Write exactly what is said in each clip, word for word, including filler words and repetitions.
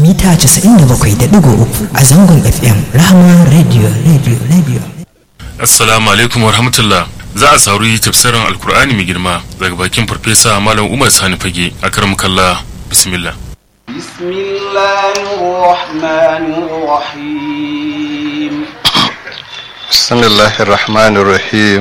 mita casa'in da bakwai da ɗigo uku a zangon F M Rahama Radio Radio Radio. Assalamu alaikum wa rahmatullah. Za a saurari tafsirin Alkur'ani mai girma daga bakin Farfesa Malam Umar Sani Fage. Akramukallah. Bismillah. Bismillahir Rahmanir Rahim. Bismillahir Rahmanir Rahim.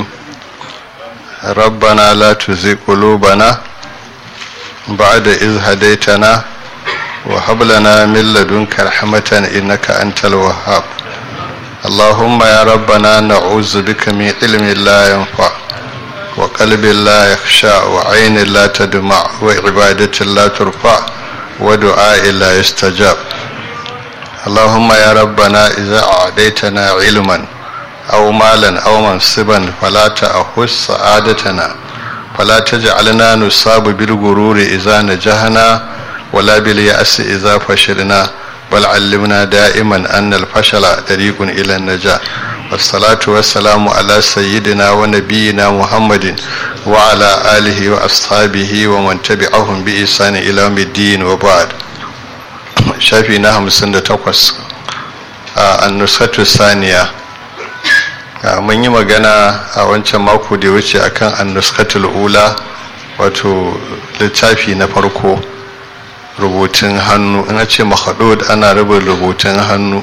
ربنا لا تزغ قلوبنا بعد إذ هديتنا وهب لنا من لدنك رحمة إنك أنت الوهاب اللهم يا ربنا نعوذ بك من علم لا ينفع وقلب لا يخشع وعين لا تدمع وعبادة لا ترفع ودعاء لا يستجاب اللهم يا ربنا إذا أعطيتنا علما أو مالا أو منصبا فلا تأخذ سعادتنا فلا تجعلنا نصاب بالغرور إذا نجحنا ولا باليأس إذا فشلنا بل علمنا دائما أن الفشل طريق إلى النجاة والصلاة والسلام على سيدنا ونبينا محمد وعلى آله وأصحابه ومن تبعهم بإحسان إلى يوم الدين وبعد شافينا خمسين تقص النسخة الثانية mun yi magana a wancan mako da wuce akan annuskatul ula wato littafi na farko rubutun hannu ina ce mahadud ana rubuta rubutun hannu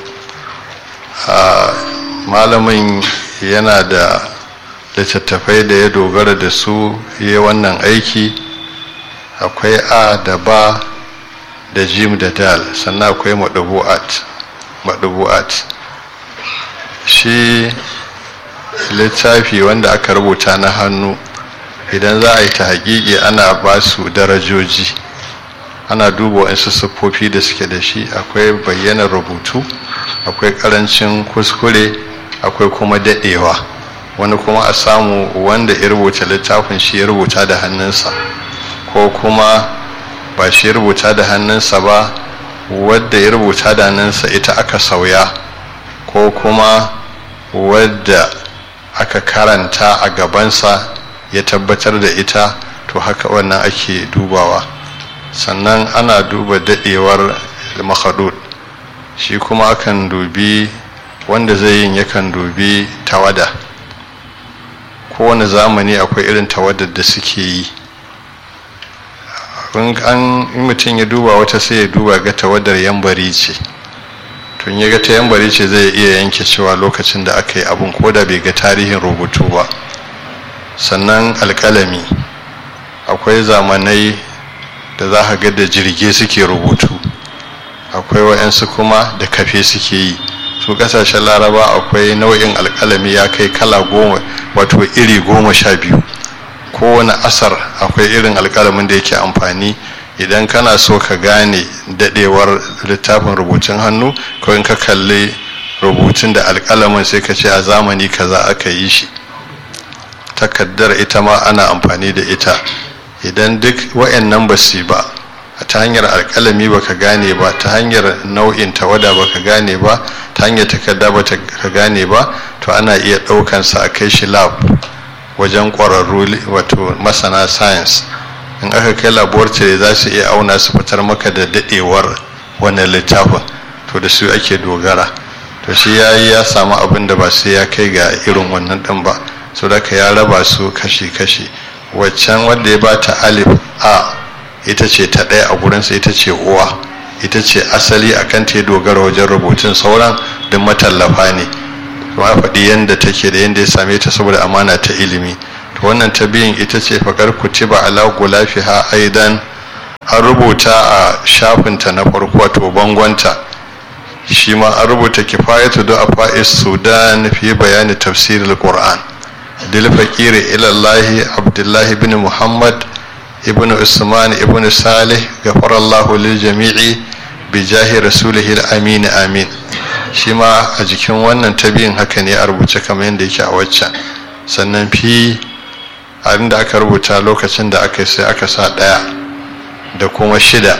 malamin yana da littattafai da ya dogara da su yi wannan aiki akwai a da ba da jim da dal sannan akwai maɗubu'at maɗubu'at shi littafi wanda aka rubuta na hannu idan za a yi ta haƙiƙi ana ba su darajoji ana duba wasu siffofi da suke da shi akwai bayyanar rubutu akwai ƙarancin kuskure akwai kuma daɗewa wani kuma a samu wanda ya rubuta littafin shi ya rubuta da hannunsa ko kuma ba shi ya rubuta da hannunsa ba wadda ya rubuta da hannunsa ita aka sauya ko kuma wadda aka karanta a gabansa ya tabbatar da ita to haka wannan ake dubawa sannan ana duba dadewar mahadud shi kuma akan dubi wanda zai yin yakan dubi tawada kowane zamani akwai irin tawadar da suke yi in mutum ya duba wata sai ya duba ga tawadar yambari ce tun ya ga ta yambari ce zai iya yanke cewa lokacin da aka yi abin ko da bai ga tarihin rubutu ba sannan alƙalami akwai zamanai da za ka ga da jirge suke rubutu akwai wa'yansu kuma da kafe suke yi su ƙasashen laraba akwai nau'in alƙalami ya kai kala goma wato iri goma sha biyu kowane asar akwai irin alƙalamin da yake amfani idan kana so ka gane dadewar littafin rubutun hannu ko in ka kalli rubutun da alƙalamin sai ka ce a zamani kaza aka yi shi takaddar ita ma ana amfani da ita idan duk wayannan ba su ba ta hanyar alƙalami ba ka gane ba ta hanyar nau'in tawada ba ka gane ba ta hanyar takarda ba ka gane ba to ana iya ɗaukansa a kai shi lab wajen ƙwararru wato masana science in aka kai laboratory za su iya auna su fitar maka da dadewar wannan littafin to da su ake dogara to shi ya yi ya samu abin da ba sai ya kai ga irin wannan ɗin ba so da ka ya raba su kashi-kashi waccan wanda ya bata alif a ita ce ta ɗaya a gurinsa ita ce uwa ita ce asali a kan ta dogara wajen rubutun sauran duk matallafa ne kuma faɗi yadda take da yadda ya same ta saboda amana ta ilimi wannan ta biyun ita ce faƙar kutiba ala gulafiha aidan an rubuta a shafinta na farko wato bangonta shi ma an rubuta kifayatu da afa'is sudan fi bayani tafsirul qur'an dil faqiri ila allah abdullah ibn muhammad ibn usman ibn salih ghafarallahu lil jami'i bi jahi rasulihil amin amin shi ma a jikin wannan ta biyun haka ne a rubuce kamar yadda yake a waccan sannan fi abin da aka rubuta lokacin da aka sai aka sa ɗaya da kuma shida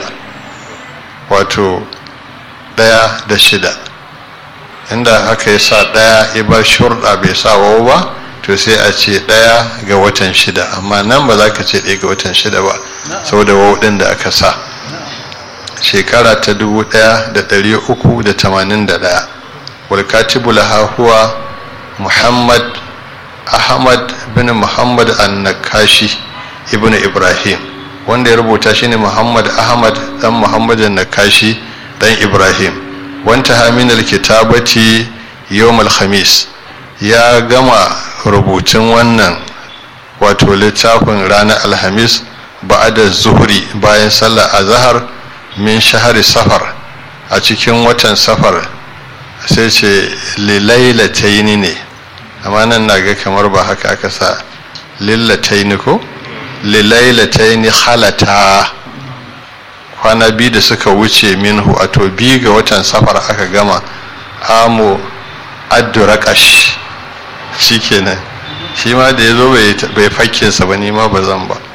wato ɗaya da shida inda aka yi sa ɗaya ya bar shurɗa bai sa wawo ba to sai a ce ɗaya ga watan shida amma nan ba za ka ce ɗaya ga watan shida ba saboda wawo ɗin da aka sa shekara ta dubu ɗaya da ɗari uku da tamanin da ɗaya. Walkatibu laha huwa Muhammad Ahmad bin Muhammad an-Nakashi ibn Ibrahim, wanda ya rubuta shi ne Muhammad Ahmad dan Muhammad an-Nakashi dan Ibrahim. Wanta haminal kitabati yawmal khamis, ya gama rubutun wannan wato littafin ranar alhamis ba'da zuhri, bayan sallar azhar, min shahari safar, a cikin watan safar. Sai ce lilailataini ne, amma nan na ga kamar ba haka aka sa lillataini ko lilailataini halata, kwana biyu da suka wuce minhu, a to biyu ga watan safar aka gama amu addurakash. Shi kenan, shi ma da ya zo bai fakkinsa ba, ni ma ba zan ba.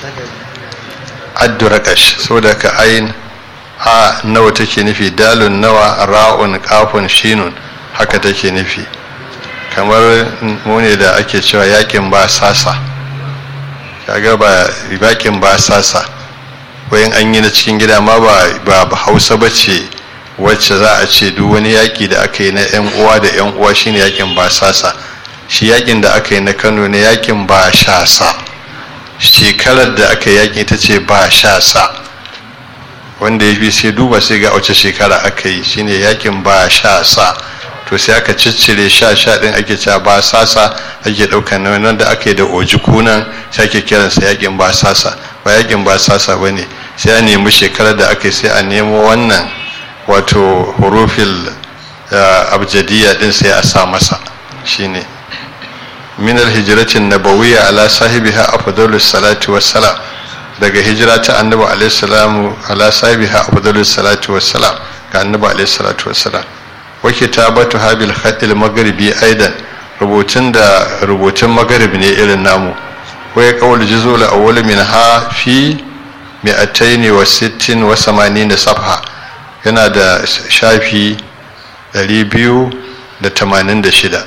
addurakash, so da ka ayin a nawa take nufi, dalun nawa, ra'un kafun shinun, haka take nufi. Kamar mu ne da ake cewa yakin ba sasa, kaga ba yakin ba sasa wayan an yi na cikin gida ma ba ba hausa ba ce wacce za a ce duk wani yaki da aka yi na yan uwa da yan uwa shine yakin ba sasa. Shi yakin da aka yi na Kano ne yakin ba shasa, shekarar da aka yi yakin ita ce ba shasa, wanda ya fi sai duba sai ga wace shekara aka yi, shine yakin ba shasa. To sai aka ciccire sha sha din ake cewa ba sasa, ake daukan nan da aka yi da ojiku nan sai ake kiransa yakin ba sasa. Ba yakin ba sasa bane, sai a nemi shekarar da aka yi, sai a nemo wannan wato hurufil abjadiyya din sai a sa masa, shine min alhijratin nabawiyya ala sahibiha afdalus salatu wassalam, daga hijira ta annabi alaihi salamu ala sahibiha afdalus salatu wassalam, ga annabi alaihi salatu wassalam. Wa kitabatu habil khatil maghribi aidan, rubutun da rubutun maghrib ne irin namu. Wa ya qawl juzul awwal minha fi mi'atayn wa sittin wa samanin safha, yana da shafi ɗari biyu da tamanin da shida.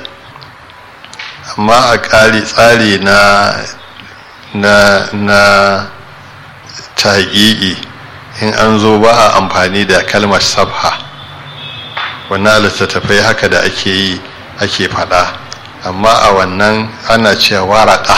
Amma a ƙari tsari na na na tahqiqi, in an zo ba a amfani da kalmar safha. Wannan littattafai haka da ake yi ake faɗa, amma a wannan ana cewa waraka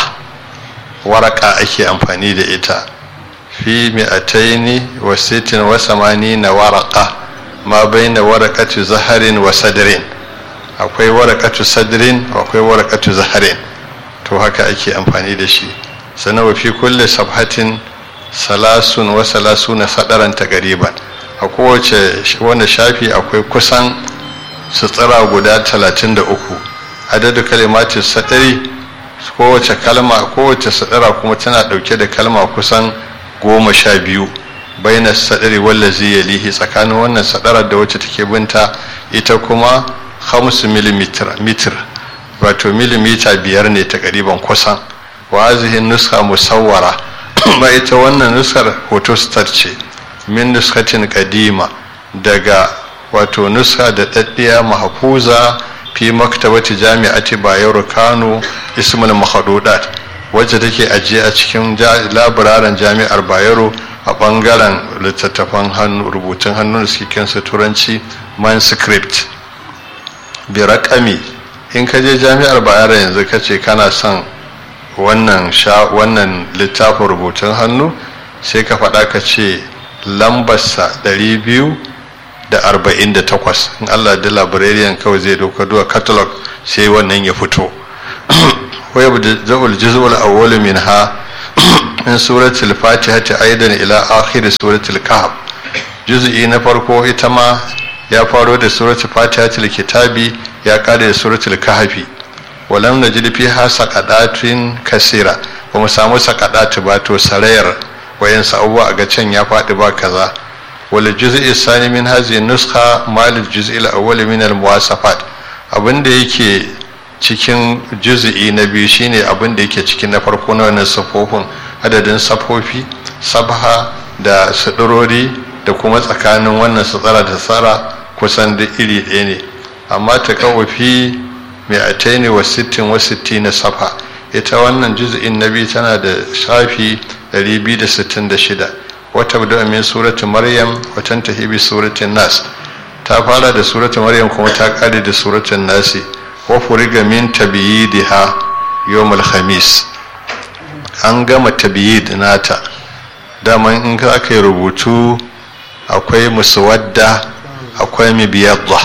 waraka ake amfani da ita. Fi mi'ataini wa sittin wa samani na waraka, ma baina warakatu zaharin wa sadrin, akwai warakatu sadrin akwai warakatu zaharin, to haka ake amfani da shi. Sannan wa fi kulli sabhatin salasun wa salasuna sadaran taqriban, a kowace wanda shafi akwai kusan sutsara guda talatin da uku. Adadu kalimati sadari, kowace kalma kowace sadara kuma tana dauke da kalma kusan goma sha biyu. Baina sadari wallazi yalihi, tsakanin wannan sadarar da wacce take binta ita kuma hamsu milimeter mitar, wato milimita biyar ne ta ƙariban kusan. Wa hazihi nuska musawwara, ma ita wannan nuskar photostat ce, min nuskatin kadima, daga wato nuska da daddiya mahfuza fi maktabati jami'ati Bayero Kano ismul mahdudat, wacce take ajiye a cikin labirarin jami'ar Bayero a bangaren littattafan hannu, rubutun hannu da suke kinsa turanci manuscript. Bi raƙami, in ka je jami'ar Bayero yanzu ka ce kana son wannan sha wannan littafin rubutun hannu, sai ka faɗa ka ce lambarsa ɗari biyu da arba'in da takwas. In Allah da librarian kawai zai doka duwa catalog sai wannan ya fito. Waya da zaul juz'ul awwal minha in suratul fatiha ta aidan ila akhir suratul kahf, juz'i na farko ita ma ya faro da suratul fatiha til kitabi, ya kare da suratul kahfi. Walam najid fiha saqadatin kasira, ba mu samu saqadatu ba, to sarayar wayan sa'uwa a ga can ya faɗi ba kaza. Wal juz'i sani min hazihi nuskha mal juz'i al-awwal min al-muwasafat, abinda yake cikin juz'i na biyu shine abinda yake cikin na farko na wannan safofin, adadin safofi, sabha da sudurori, da kuma tsakanin wannan sutsara da tsara kusan da iri ɗaya ne. Amma ta kawafi mai ataini wa sittin wa sittina safa, ita wannan juz'in na biyu tana da shafi ɗari biyu da sittin da shida. wata bada min suratu maryam watan tahibi suratun nas ta fara da suratu maryam kuma ta kare da suratun nasi wa furiga min tabiyidiha yawmul khamis an gama tabiyid nata daman in ka aka yi rubutu akwai muswadda akwai mibiyadda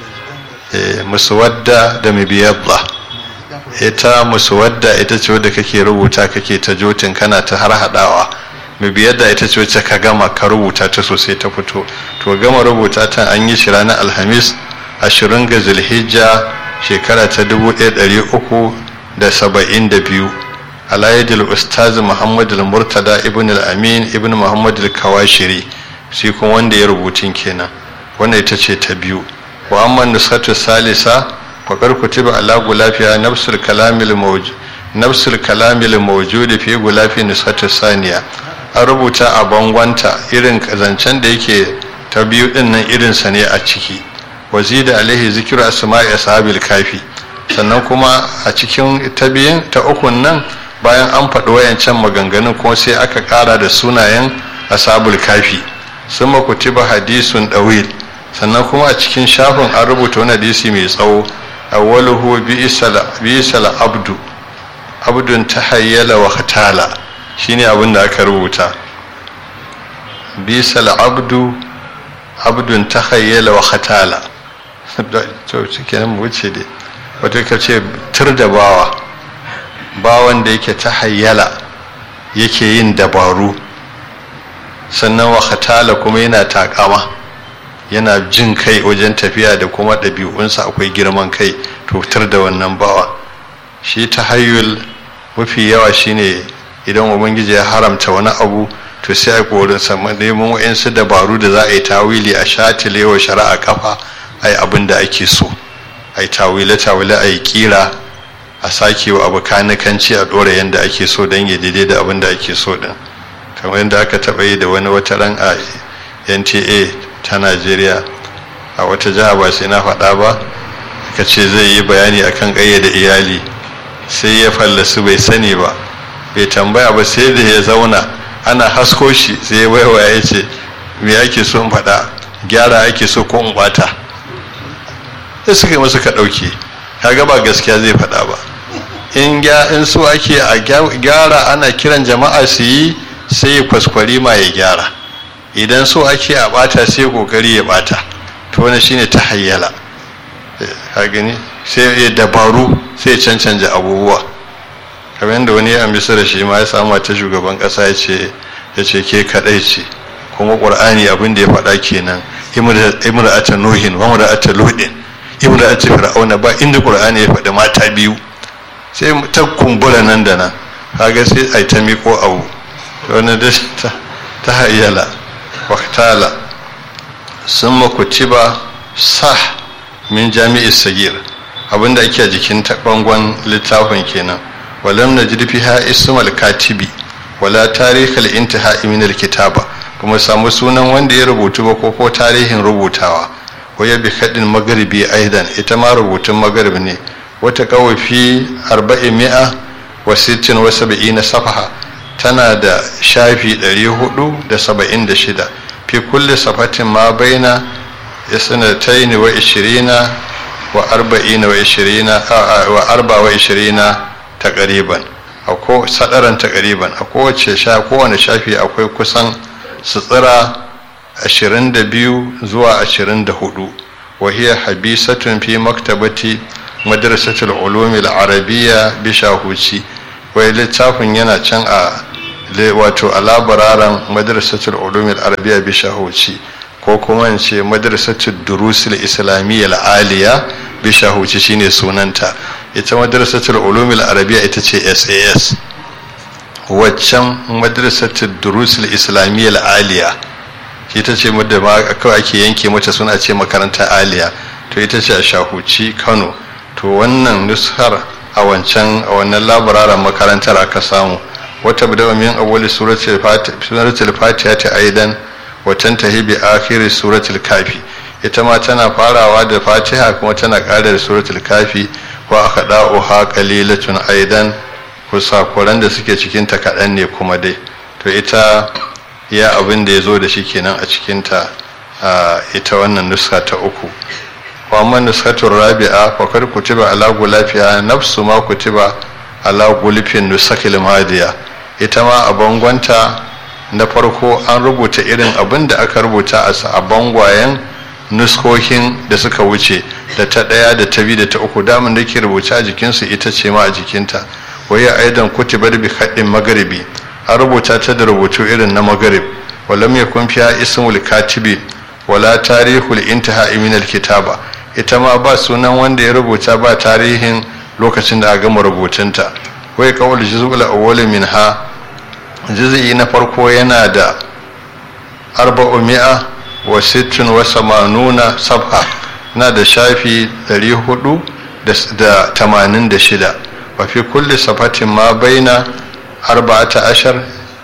eh muswadda da mibiyadda ita muswadda ita ce wadda kake rubuta kake ta jotin kana ta har hadawa mibiyadda ita ce wacce ka gama ka rubuta ta sosai ta fito to gama rubuta ta an yi shi ranar alhamis ashirin ga zulhijja shekara ta dubu ɗaya ɗari uku da saba'in da biyu alayidul ustaz muhammad al-murtada ibn al-amin ibn muhammad al-kawashiri shi kuma wanda ya rubutun kenan wannan ita ce ta biyu wa amma nusatu salisa faqad kutiba ala gulafiya nafsul kalamil mawjud nafsul kalamil mawjud fi gulafi nusatu saniya an rubuta a bangonta irin zancen da yake ta biyu din nan irin sa ne a ciki wazida alaihi zikru asma'i ashabil kafi sannan kuma a cikin ta biyun ta ukun nan bayan an faɗi wayancan maganganun kuma sai aka ƙara da sunayen ashabul kafi sun kutiba hadisun dawil sannan kuma a cikin shafin an rubuta wani hadisi mai tsawo awwaluhu bi'sal abdu abdun tahayyala wa khatala shine abin da aka rubuta bi'sal abdu abdun tahayyala wa khatala to cikin mu wuce dai wato kace tur da bawa bawan da yake tahayyala yake yin dabaru sannan wa khatala kuma yana takama yana jin kai wajen tafiya da kuma ɗabi'unsa akwai girman kai to tur da wannan bawa shi tahayyul mafi yawa shine idan ubangiji ya haramta wani abu to sai a korin sa neman wayansu dabaru da za a yi tawili a shatile wa shari'a kafa ai abin da ake so ai tawile tawile ai kira a sake wa abu kanikanci a dora yanda ake so dan ya daidai da abin da ake so din kamar yadda aka taɓa yi da wani wata ran a N T A ta Najeriya a wata jiha ba sai na faɗa ba aka ce zai yi bayani akan ƙayyade iyali sai ya fallasu bai sani ba bai tambaya ba sai da ya zauna ana hasko shi sai ya waiwaya ya ce me ake so in faɗa gyara ake so ko in ɓata sai suka yi masu ka ɗauke kaga ba gaskiya zai faɗa ba in in so ake a gyara ana kiran jama'a su yi sai ya kwaskwari ma ya gyara idan so ake a bata sai kokari ya bata to wannan shine tahayyala ka gani sai ya dabaru sai ya cancanta abubuwa kamar yadda wani ya amsa da shi ma ya samu ta shugaban kasa ya ce ya ce ke kadai ce kuma qur'ani abin da ya faɗa kenan imra'atu nuhin wa imra'atu ludin imra'atu fir'auna ba inda qur'ani ya faɗi mata biyu sai ta kumbura nan da nan kaga sai ai ta miko abu wani da ta hayyala waktala sun makutiba sah min jami'is sagir abinda ake a jikin bangon littafin kenan walam na jirfi ha ismal katibi wala tarihal intihai min alkitaba kuma samu sunan wanda ya rubutu ba ko ko tarihin rubutawa waya bi kadin magribi aidan ita ma rubutun maghrib ne wata kawafi arba'in mi'a wa sittin wa sab'ina safaha tana da shafi ɗari hudu da saba'in da shida fi kulle safatin ma baina ya sanataini wa ishirina wa arba'ina wa ishirina wa arba wa ishirina ta ƙariban a ko sadaran ta ƙariban a kowace sha kowane shafi akwai kusan sutsira ashirin da biyu zuwa ashirin da hudu wa hiya habisatun fi maktabati madrasatul ulumi al-arabiyya bi shahuci wai littafin yana can a wato a labararan madrasatul ulumil arabiya bi shahuci ko kuma in ce madrasatul durusil islamiyya al-aliya bi shahuci shine sunanta ita madrasatul ulumil arabiya ita ce S A S waccan madrasatul durusil islamiyya al-aliya ita ce wadda ma kawai ake yanke mata suna ce makaranta aliya to ita ce a shahuci Kano to wannan nushar a wancan a wannan labararan makarantar aka samu wata bada min awwali suratul fatiha ta aidan wa tantahi bi akhir suratul kafi ita ma tana farawa da fatiha kuma tana ƙara da suratul kafi wa akhda'uha qalilatun aidan kusakuran da suke cikin ta kadan ne kuma dai to ita iya abin da ya zo da shi kenan a cikinta a ita wannan nuska ta uku. wa amma nuskatun rabi'a fakar kutiba ala gulafiya nafsu ma kutiba ala gulfin nusakil hadiya. ita ma a bangonta na farko an rubuta irin abin da aka rubuta a bangwayen nuskokin da suka wuce da ta ɗaya da ta biyu da ta uku damin da ke rubuce a jikinsu ita ce ma a jikinta. wai aidan kutibar bi haɗin magaribi an rubuta ta da rubutu irin na magarib walam yakun fiha ismul katibi wala tarihul intihai min alkitaba. ita ma ba sunan wanda ya rubuta ba tarihin lokacin da aka gama rubutunta. wai qawl juz'ul awwal minha juz'i na farko yana da arba'umi'a wa sittin wa samanuna sabha na da shafi ɗari hudu da tamanin da shida. wa fi kulli safatin ma baina arba'ata ashar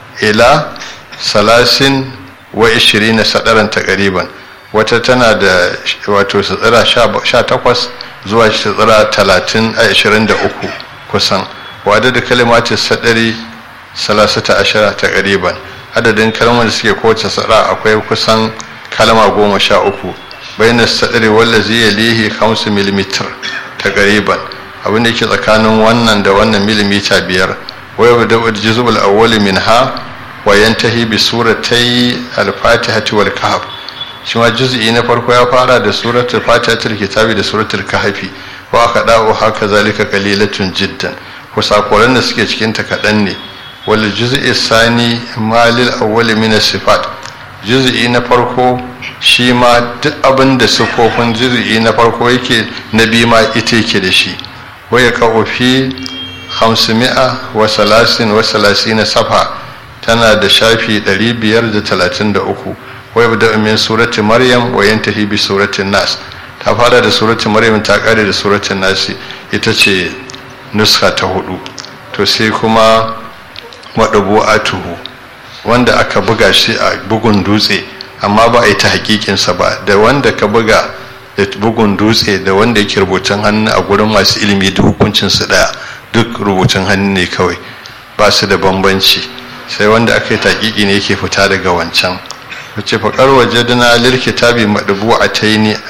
ila salasin wa ishirina sadaran taqriban. wata tana da wato tsira sha takwas zuwa tsira talatin a ashirin da uku kusan. wadda da kalimati sadari salasata ashara taqriban. adadin kalmar da suke kowace tsira akwai kusan kalma goma sha uku. bayan sadari wallazi yalihi hamsu milimitar taqriban. abin da yake tsakanin wannan da wannan milimita biyar. wai bada juz'ul awwal minha wa yantahi bi suratay al-fatihati wal kahf. shi ma juz'i na farko ya fara da suratul fatihatul kitabi da suratul kahfi. wa aka dawo haka zalika qalilatun jiddan. kusakuran da suke cikin ta kadan ne. wal juz'i sani malil awwal min as-sifat. juz'i na farko shi ma duk abin da sifofin juz'i na farko yake na biyu ma ita yake da shi. wa ya kawo fi hamsumi'a wa salasin wa salasina safa tana da shafi ɗari biyar da talatin da uku. wa yabda min surati maryam wa yantahi bi surati nas. ta fara da surati maryam ta kare da surati nas. ita ce nuska ta hudu. to sai kuma madabu'atuhu wanda aka buga shi a bugun dutse amma ba a yi ta hakikinsa ba. da wanda ka buga da bugun dutse da wanda yake rubutun hannu a gurin masu ilimi da hukuncinsu daya, duk rubutun hannu ne kawai, ba su da bambanci. sai wanda aka yi taƙiƙi ne yake fita daga wancan. wace faƙar waje dana lil kitabi madubu a ta yi ne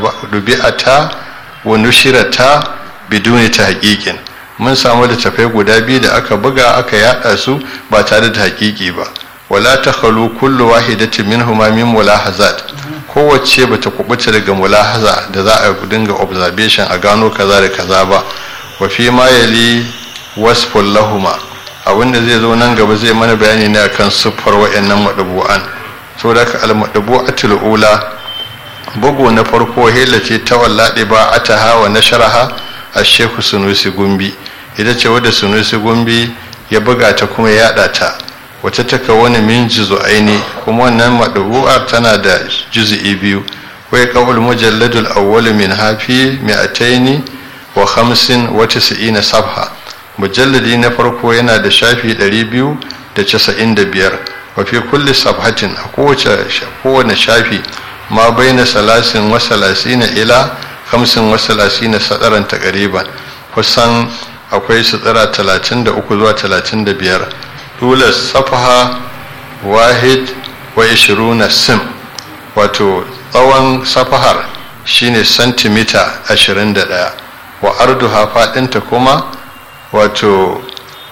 dubi'ata wa nushirata biduni ta haƙiƙin. mun samu littafai guda biyu da aka buga aka yada su ba tare da haƙiƙi ba. wala ta khalu kullu wahidatin minhuma min mulahazat. kowace bata kubuta daga mulahaza da za a dinga observation a gano kaza da kaza ba. wa fi ma yali wasful lahuma. abinda zai zo nan gaba zai mana bayani ne akan siffar wayannan madabu'an. saboda ka al madabu'atul ula bugu na farko hilace ta wallade ba ataha wa nasharaha ash-shaykh sunusi gumbi. ita ce wadda sunusi gumbi ya buga ta kuma ya yada ta. wata taka wani min juzu'aini kuma wannan madbu'ar tana da juz'i biyu. wai qawl mujalladul awwal min hafi mi'ataini wa khamsin wa tis'ina safha. mujalladi na farko yana da shafi ɗari biyu da casa'in da biyar. wa fi kulli safhatin a kowace kowane shafi ma baina salasin wa salasina ila khamsin wa salasina sadaran taqriban. kusan akwai sadara talatin da uku zuwa talatin da biyar. dole safaha wahid wa ishiruna sim. wato tsawon safahar shine santimita ashirin da ɗaya. wa arduha faɗinta kuma wato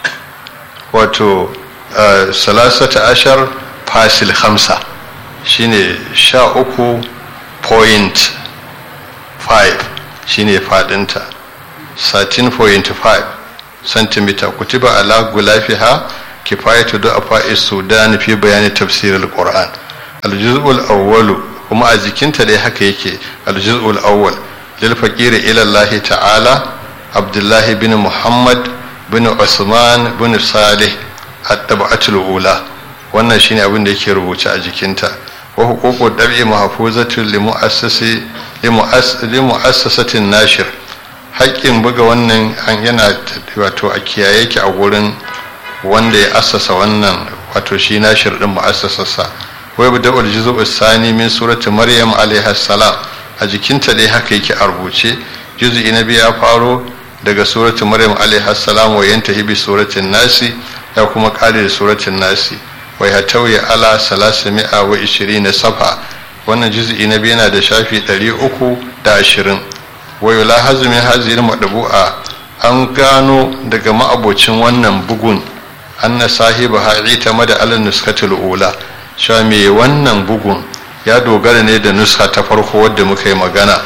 wato uh, salasata ashar fasil hamsa shine sha uku point five shine faɗinta. thirteen point five santimita. kutiba ala gulafiha kifayatu du'afa sudan fi bayani tafsir al-Qur'an. al-juz'ul awwal kuma a jikinta dai haka yake. al-juz'ul awwal lil faqir ila Allah ta'ala Abdullah bin Muhammad bin Usman bin Salih at-tab'atul ula. wannan shine abin da yake rubuce a jikinta. wa huququd dab'i mahfuzatu li mu'assasi li mu'assasatin nashir. haƙƙin buga wannan an yana wato a kiyaye ki a gurin wanda ya assasa wannan wato shi nashir din mu'assasarsa. wai bada al-juz'u sani min surati maryam alaiha salam. a jikinta dai haka yake a rubuce. juz'i na biyu ya faro daga surati maryam alaiha salam wa yantahi bi suratin nasi ya kuma kare da suratin nasi. wai hatawi ala salasimi'a wa ishirin safa wannan juz'i na biyu yana da shafi ɗari uku da ashirin. wa yulahazu min hazil madbu'a an gano daga ma'abocin wannan bugun anna sahiba ha'ita mada ala nuskatul ula cewa me wannan bugun ya dogara ne da nuska ta farko wadda muka yi magana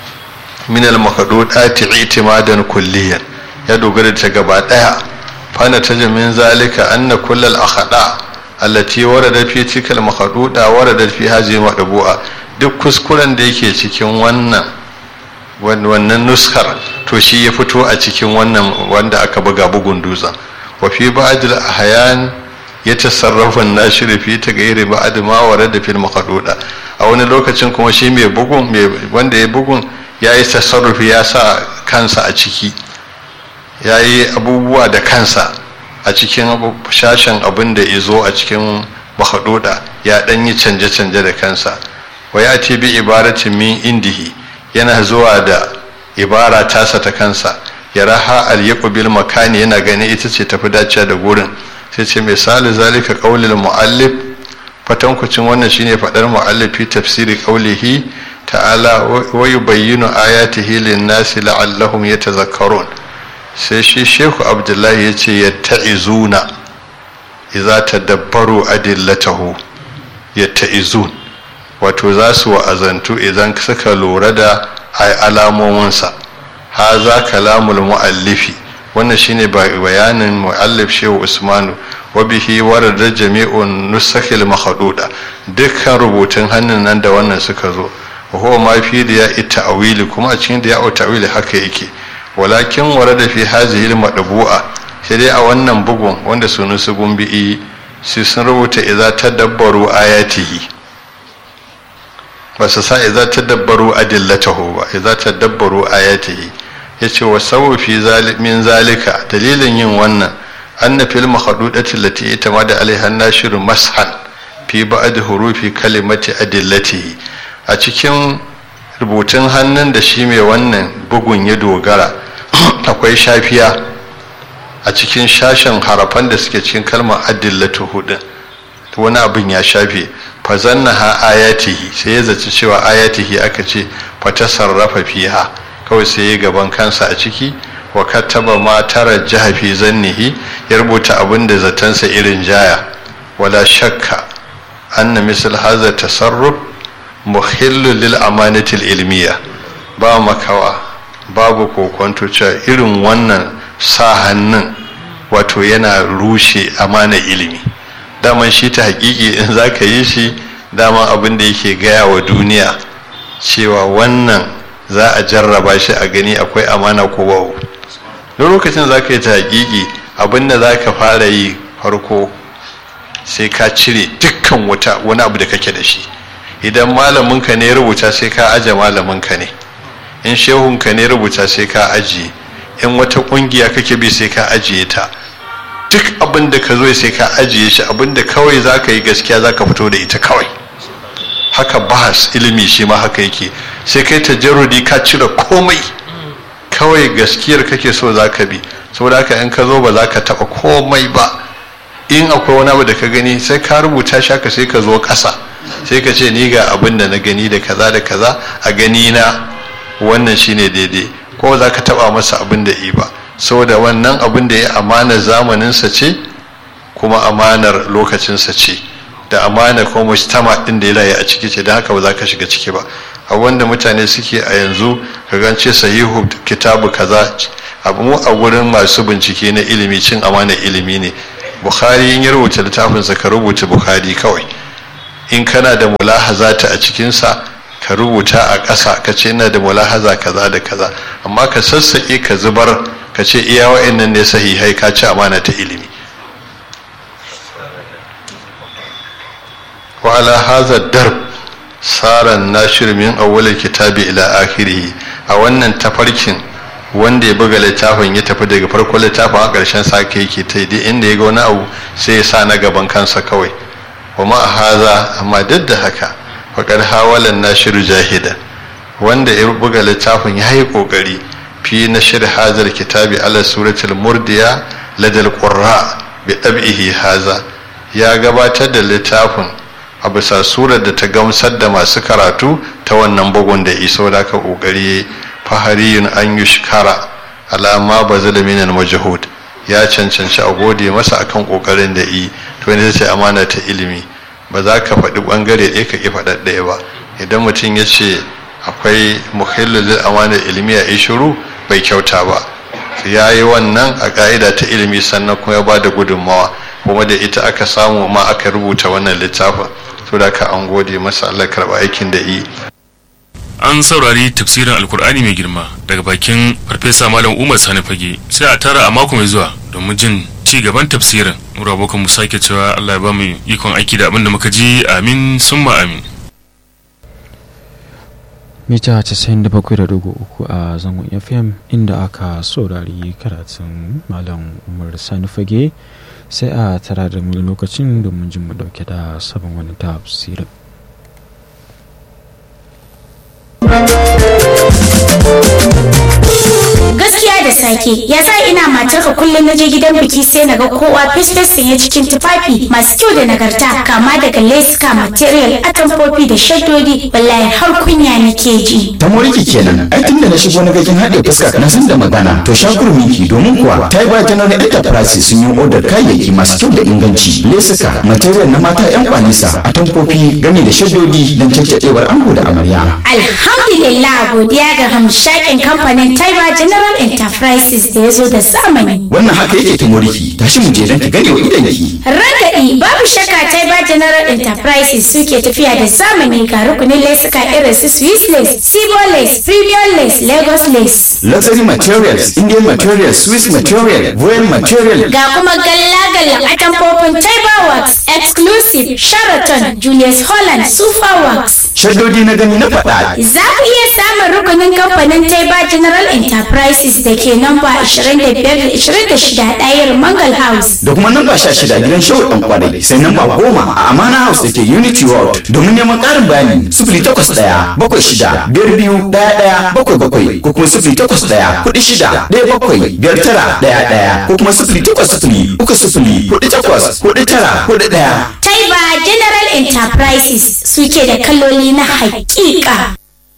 min al makhdudati i'timadan kulliyan ya dogara ta gaba daya fana tajamin zalika anna kullal akhada allati warada fi tikal makhduda warada fi hazil madbu'a duk kuskuren da yake cikin wannan wannan nuskar to shi ya fito a cikin wannan wanda aka buga bugun dutsen wa fi ba'd al-ahyan yatasarrafu an-nashir fi taghayyir ba'd ma warada fil maqduda a wani lokacin kuma shi mai bugun mai wanda ya bugun yayi tasarrufi ya sa kansa a ciki yayi abubuwa da kansa a cikin shashin abin da yazo a cikin maqduda ya dan yi canje canje da kansa wa yati bi ibaratin min indihi yana zuwa da ibara tasa ta kansa ya raha al-yaqbil makani yana gani ita ce tafi dacewa da gurin sai ce misali zalika qaulul muallif fatankucin wannan shine fadar muallif fi tafsiri qaulihi ta'ala wa yubayyinu ayatihi lin-nasi la'allahum yatazakkarun sai shi Sheikh Abdullahi yace yatta'izuna idza tadabbaru adillatahu yatta'izun wato za su wa'azantu idan suka lura da alamominsa haza kalamul muallifi wannan shine bayanin muallif Shehu Usmanu wa bihi warada jami'un nusakhil makhduda dukkan rubutun hannun nan da wannan suka zo wa huwa ma fi da ta'wili kuma a cikin da ya ta'wili haka yake walakin warada fi hazihi al-madbu'a sai dai a wannan bugun wanda sunu su gumbi sai sun rubuta idza tadabbaru ayatihi ba su sa idza tadabbaru adillatahu ba idza tadabbaru ayatihi yace wa sawu fi zalimin zalika dalilin yin wannan anna fil makhdudati allati itamada alaiha an-nashir mashan fi ba'd hurufi kalimati adillatihi a cikin rubutun hannun da shi mai wannan bugun ya dogara akwai shafiya a cikin shashin harafan da suke cikin kalmar adillatuhu din wani abin ya shafe fazannaha ayatihi sai ya zaci cewa ayatihi aka ce fatasarrafa fiha kawai sai ya gaban kansa a ciki wa kataba ma tarajjaha fi zannihi ya rubuta abin da zatansa irin jaya wala shakka anna misal hadha tasarruf muhillu lil amanati al ilmiya ba makawa babu kokonto cewa irin wannan sa hannun wato yana rushe amana ilimi daman shi ta hakiki in za ka yi shi dama abin da yake gaya wa duniya cewa wannan za a jarraba shi a gani akwai amana ko babu duk lokacin za ka yi ta hakiki abin da za ka fara yi farko sai ka cire dukkan wata wani abu da kake da shi idan malaminka ne rubuta sai ka aje malaminka ne in shehunka ne rubuta sai ka ajiye in wata kungiya kake bi sai ka ajiye ta duk abin da ka zo sai ka ajiye shi abin da kawai za ka yi gaskiya za ka fito da ita kawai haka bahas ilimi shi ma haka yake sai kai tajarrudi ka cire komai kawai gaskiyar kake so za ka bi saboda haka in ka zo ba za ka taɓa komai ba in akwai wani abu da ka gani sai ka rubuta shi haka sai ka zo ƙasa sai ka ce ni ga abin da na gani da kaza da kaza a gani na wannan shine daidai ko za ka taɓa masa abin da yi ba saboda wannan abin da ya amanar zamaninsa ce kuma amanar lokacinsa ce da amanar kuma mujtama din da ya rayu a ciki ce don haka ba za ka shiga ciki ba a wanda mutane suke a yanzu ka gance sahihu kitabu kaza abu mu a gurin masu bincike na ilimi cin amanar ilimi ne bukhari in ya rubuta littafinsa ka rubuta bukhari kawai in kana da mulahazata a cikinsa ka rubuta a ƙasa ka ce ina da mulahaza kaza da kaza amma ka sassaƙe ka zubar ka ce iya wa'annan ne sahihai ka ci amana ta ilimi wa ala hadha darb saran nashir min awwal kitabi ila akhirih a wannan tafarkin wanda ya buga littafin ya tafi daga farkon littafin a ƙarshen sa yake ta dai inda ya ga wani abu sai ya sa na gaban kansa kawai wa ma hadha amma duk da haka faqad hawala nashir jahida wanda ya buga littafin ya yi kokari fi nashr hadha kitabi ala suratul murdiya ladal qurra bi tab'ihi hadha ya gabatar da littafin a bisa surar da ta gamsar da masu karatu ta wannan bugun da iso da aka kokari fahariyun an yi shikara alama ba zala minal majahud ya cancanci a gode masa akan kokarin da yi to ne ce amana ta ilimi ba za ka faɗi ɓangare ɗaya ka ƙi faɗa ɗaya ba idan mutum ya ce akwai muhallin amana ilimi a shiru bai kyauta ba ya yi wannan a ƙa'ida ta ilimi sannan kuma ya ba da gudunmawa kuma da ita aka samu ma aka rubuta wannan littafin to da ka an gode masa Allah karɓa aikin da yi. An saurari tafsirin alkur'ani mai girma daga bakin farfesa malam Umar Sani Fage sai a tara a mako mai zuwa domin jin ci gaban tafsirin. Mu abokan mu sake cewa Allah ya ba mu ikon aiki da abin da muka ji, amin summa amin. Mita casa'in da bakwai da dugu uku a zangon F M inda aka saurari karatun malam Umar Sani Fage, sai a tara da mu lokacin domin jin mu dauke da sabon wani tafsirin. Gaskiya da sake ya sa ina matarka kullum naje gidan biki sai naga kowa fes-fes sanye cikin tufafi masu kyau da nagarta, kama daga leska, material, atamfofi da shaddodi, wallahi har kunya nake ji. Ta moriki kenan, ai tunda na shigo na ga kin haɗe fuska na san da magana. To shakuru miki domin kuwa Taiba General Enterprises sun yi order kayayyaki masu kyau da inganci, lesuka, material na mata yan kwanisa, atamfofi game da shaddodi don caccadewar ango da amarya. Alhamdulillah, godiya ga hamshakin kamfanin Taiba General Enterprises da ya zo da zamani. Wannan haka yake ta moriki, tashi mu je don ki gane wa idanki. Ragaɗi babu shakka Taiba General Enterprises suke tafiya da zamani ga rukunin lesuka irin su Swiss lace, Sibo lace, Premium lace, Lagos lace. Luxury materials, Indian materials, Swiss material, Royal material. Ga kuma galla-gallan atamfofin Taiba Works, Exclusive, Sheraton, Julius Holland, Super Works. Shaddodi na gani na faɗa. Za ku iya samun rukunin kamfanin Taiba General Enterprises da ke namba ashirin da biyar da ashirin da shida ɗayar Mangal House. Da kuma namba sha shida gidan Shehu ɗan Kwadai, sai namba goma a Amana House da ke Unity World. Domin neman ƙarin bayani sifili takwas ɗaya bakwai shida biyar biyu ɗaya ɗaya bakwai bakwai ko kuma sifili takwas ɗaya kuɗi shida ɗaya bakwai biyar tara ɗaya ɗaya ko kuma sifili takwas sifili uku sifili kuɗi takwas kuɗi tara kuɗi ɗaya. Taiba General Enterprises suke da kaloli na haƙiƙa.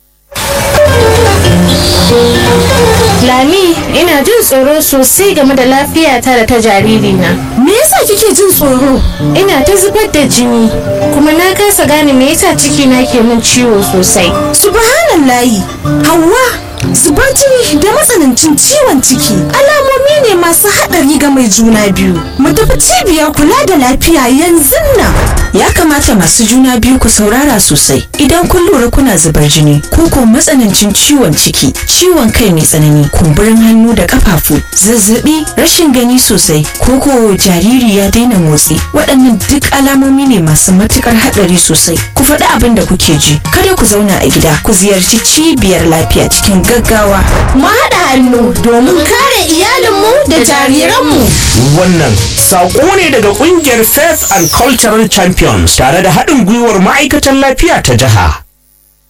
Lami, ina jin tsoro sosai game da lafiyata da ta jaririna. Me yasa kike jin tsoro? Ina ta zubar da jini, kuma na kasa gane me yasa cikina ke min ciwo sosai. Subhanallahi, Hauwa, zubar jini da matsanancin ciwon ciki alamomi ne masu haɗari ga mai juna biyu. Mu tafi cibiyar kula da lafiya yanzu nan. Ya kamata masu juna biyu ku saurara sosai idan kun lura kuna zubar jini ko ko matsanancin ciwon ciki, ciwon kai mai tsanani, kumburin hannu da kafafu, zazzabi, rashin gani sosai ko ko jariri ya daina motsi. Waɗannan duk alamomi ne masu matukar haɗari sosai. Ku faɗi abin da kuke ji. Kada ku zauna a gida, ku ziyarci cibiyar lafiya cikin gaggawa. Mu haɗa hannu domin kare iyalinmu da jariranmu. Wannan saƙo ne daga ƙungiyar Faith and Cultural Champions tare da haɗin gwiwar ma'aikatan lafiya ta jiha.